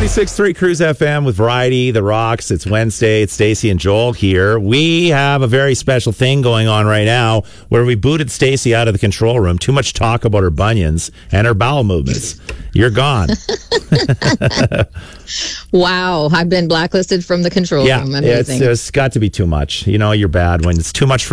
96.3 Cruise FM with Variety, The Rocks. It's Wednesday. It's Stacey and Joel here. We have a very special thing going on right now where we booted Stacey out of the control room. Too much talk about her bunions and her bowel movements. You're gone. Wow. I've been blacklisted from the control room. Amazing. It's got to be too much. You know, you're bad when it's too much for